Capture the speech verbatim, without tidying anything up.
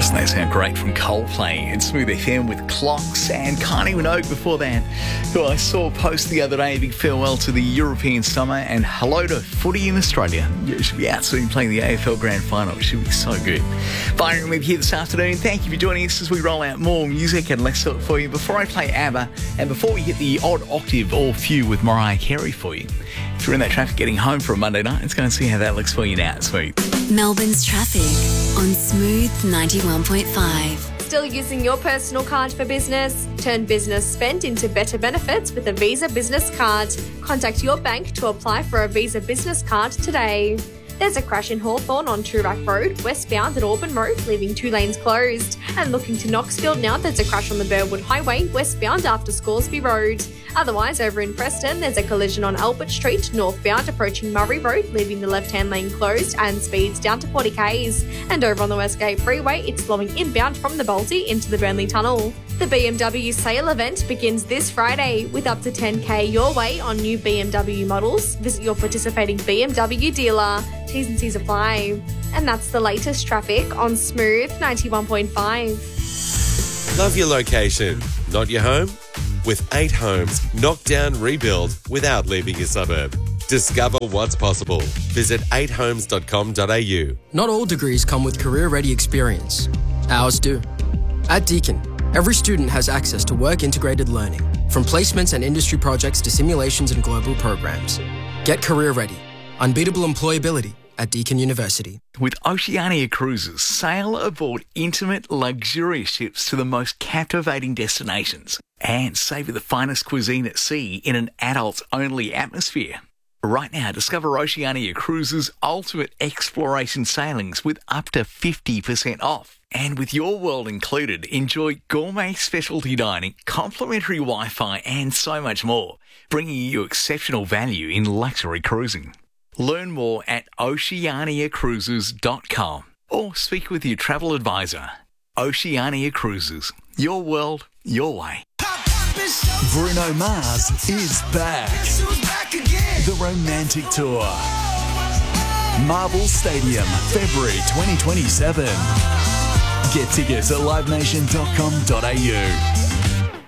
Doesn't that sound great from Coldplay and Smooth F M with Clocks and Kylie Minogue before that, who I saw post the other day, big farewell to the European summer and hello to footy in Australia. You should be out soon playing the A F L Grand Final. It should be so good. Byron with here this afternoon. Thank you for joining us as we roll out more music and less talk for you. Before I play ABBA and before we hit the odd octave or few with Mariah Carey for you, if you're in that traffic getting home for a Monday night, let's go and see how that looks for you now. Sweet. Melbourne's traffic on Smooth ninety-one point five. Still using your personal card for business? Turn business spend into better benefits with a Visa Business Card. Contact your bank to apply for a Visa Business Card today. There's a crash in Hawthorn on Toorak Road, westbound at Auburn Road, leaving two lanes closed. And looking to Knoxfield now, there's a crash on the Burwood Highway, westbound after Scoresby Road. Otherwise, over in Preston, there's a collision on Albert Street, northbound approaching Murray Road, leaving the left-hand lane closed and speeds down to forty kays. And over on the Westgate Freeway, it's flowing inbound from the Baldy into the Burnley Tunnel. The B M W sale event begins this Friday with up to ten k your way on new B M W models. Visit your participating B M W dealer. T's and C's apply. And that's the latest traffic on Smooth ninety-one point five. Love your location, not your home? With eight homes, knock down, rebuild without leaving your suburb. Discover what's possible. Visit eight homes dot com dot a u. Not all degrees come with career-ready experience. Ours do. At Deakin, every student has access to work-integrated learning, from placements and industry projects to simulations and global programs. Get career-ready. Unbeatable employability at Deakin University. With Oceania Cruises, sail aboard intimate, luxurious ships to the most captivating destinations and savour the finest cuisine at sea in an adults-only atmosphere. Right now, discover Oceania Cruises' ultimate exploration sailings with up to fifty percent off. And with your world included, enjoy gourmet specialty dining, complimentary Wi-Fi and so much more, bringing you exceptional value in luxury cruising. Learn more at oceania cruises dot com or speak with your travel advisor. Oceania Cruises. Your world, your way. Bruno Mars is back. The Romantic Tour. Marvel Stadium, February twenty twenty-seven. Get tickets at live nation dot com dot a u.